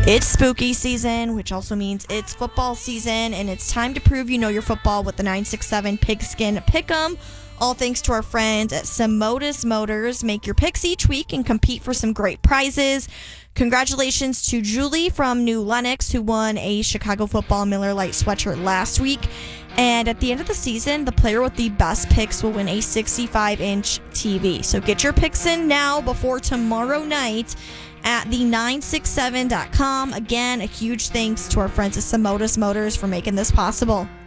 It's spooky season, which also means it's football season, and it's time to prove you know your football with the 967 Pigskin Pick'em. All thanks to our friends at Samotus Motors. Make your picks each week and compete for some great prizes. Congratulations to Julie from New Lenox, who won a Chicago Football Miller Lite sweatshirt last week. And at the end of the season, the player with the best picks will win a 65-inch TV. So get your picks in now before tomorrow night at the967.com. Again, a huge thanks to our friends at Samotus Motors for making this possible.